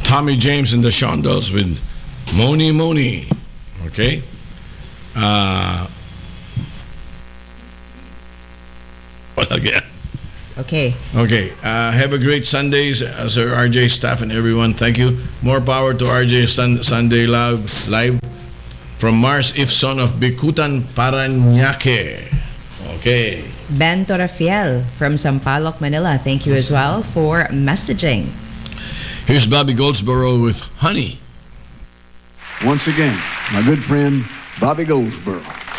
Tommy James and the Shondells with Moni Moni. Okay? Again. Okay. Okay. Have a great Sundays, Sir RJ, staff, and everyone. Thank you. More power to RJ Sunday Live from Mars If, son of Bikutan, Parañaque. Okay. Ben Torafiel from Sampaloc, Manila. Thank you as well for messaging. Here's Bobby Goldsboro with Honey. Once again, my good friend Bobby Goldsboro.